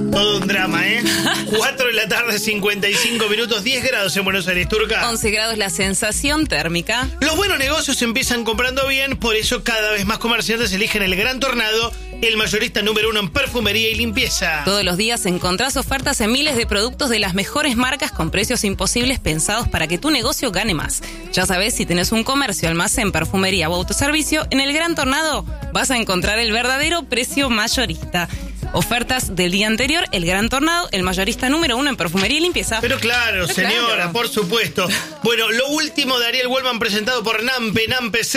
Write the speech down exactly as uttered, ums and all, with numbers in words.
Todo un drama, ¿eh? cuatro de la tarde, cincuenta y cinco minutos, diez grados en Buenos Aires, Turca. once grados la sensación térmica. Los buenos negocios empiezan comprando bien, por eso cada vez más comerciantes eligen el Gran Tornado, el mayorista número uno en perfumería y limpieza. Todos los días encontrás ofertas en miles de productos de las mejores marcas con precios imposibles pensados para que tu negocio gane más. Ya sabés, si tenés un comercio, almacén, perfumería o autoservicio, en el Gran Tornado vas a encontrar el verdadero precio mayorista. Ofertas del día anterior, el Gran Tornado, el mayorista número uno en perfumería y limpieza. Pero claro, Pero señora, claro. por supuesto. Bueno, lo último de Ariel Wellman presentado por Nampe, Nampe